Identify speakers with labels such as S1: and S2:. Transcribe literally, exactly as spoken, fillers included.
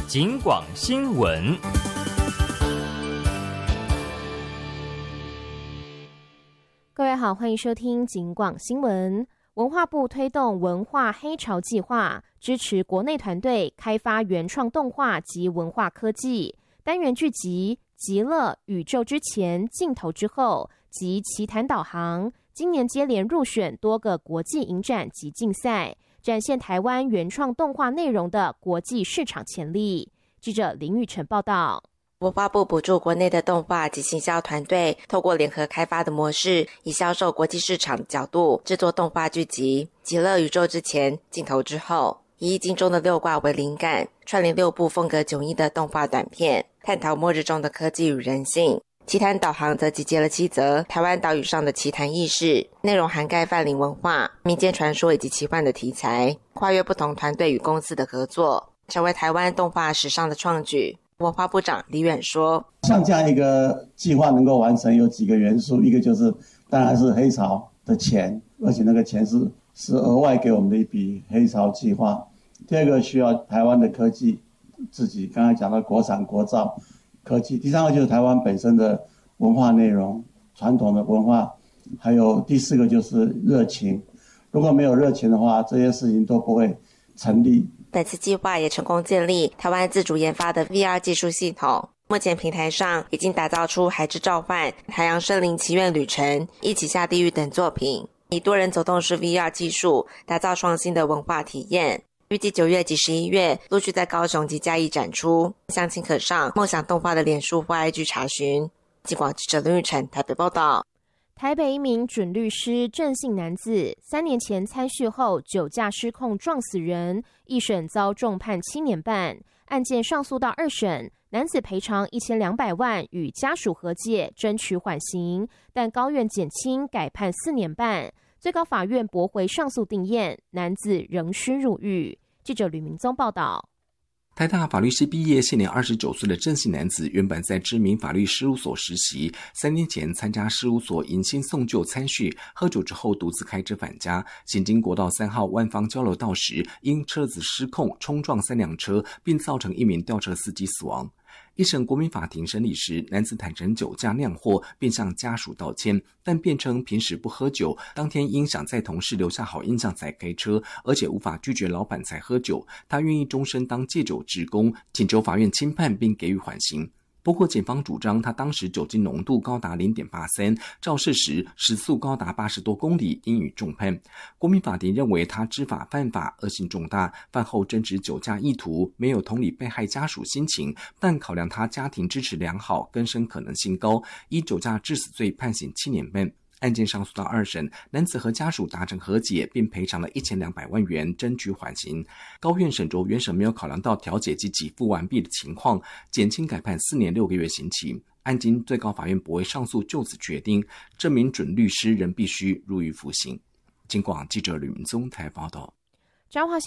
S1: 警广新闻。
S2: 各位好，欢迎收听警广新闻。文化部推动文化黑潮计划，支持国内团队开发原创动画及文化科技单元剧集《极乐宇宙之前镜头之后》及奇谈导航，今年接连入选多个国际影展及竞赛，展现台湾原创动画内容的国际市场潜力。记者林玉成报道。
S3: 文化部补助国内的动画及行销团队，透过联合开发的模式，以销售国际市场的角度制作动画剧集《极乐宇宙之前镜头之后》，以易经中的六卦为灵感，串联六部风格迥异的动画短片，探讨末日中的科技与人性。奇谈导航则集结了七则台湾岛屿上的奇谈异事，内容涵盖泛灵文化、民间传说以及奇幻的题材，跨越不同团队与公司的合作，成为台湾动画史上的创举。文化部长李远说，
S4: 像这样一个计划能够完成有几个元素，一个就是当然是黑潮的钱，而且那个钱是是额外给我们的一笔黑潮计划。第二个需要台湾的科技，自己刚才讲到国产国造科技。第三个就是台湾本身的文化内容，传统的文化。还有第四个就是热情，如果没有热情的话，这些事情都不会成立。
S3: 本次计划也成功建立台湾自主研发的 V R 技术系统，目前平台上已经打造出《海之召唤》、《海洋生灵祈愿旅程》、《一起下地狱》等作品，以多人走动式 V R 技术打造创新的文化体验。预计九月及十一月陆续在高雄及嘉义展出，详情可上梦想动画的脸书或 I G 查询。警广记者林玉成台北报道。
S2: 台北一名准律师郑姓男子，三年前参叙后酒驾失控撞死人，一审遭重判七年半，案件上诉到二审，男子赔偿一千两百万，与家属和解，争取缓刑，但高院减轻，改判四年半，最高法院驳回上诉定验，男子仍需入狱。记者吕明宗报道。
S5: 台大法律系毕业，现年二十九岁的郑姓男子，原本在知名法律事务所实习，三年前参加事务所迎新送旧参叙，喝酒之后独自开车返家，行经国道三号万方交流道时，因车子失控冲撞三辆车，并造成一名吊车司机死亡。一审国民法庭审理时，男子坦承酒驾酿祸，并向家属道歉，但辩称平时不喝酒，当天因想在同事留下好印象才开车，而且无法拒绝老板才喝酒，他愿意终身当戒酒职工，请求法院轻判并给予缓刑。不过检方主张他当时酒精浓度高达 零点八三， 肇事时时速高达八十多公里，应予重判。国民法庭认为他知法犯法，恶性重大，犯后真知酒驾意图，没有同理被害家属心情，但考量他家庭支持良好，更生可能性高，依酒驾致死罪判刑七年半。案件上诉到二审，男子和家属达成和解，并赔偿了一千两百万元，争取缓刑。高院审酌原审没有考量到调解及给付完毕的情况，减轻改判四年六个月刑期。案经最高法院驳回上诉，就此决定，这名准律师仍必须入狱服刑。警广记者吕明宗台报道。
S2: 彰化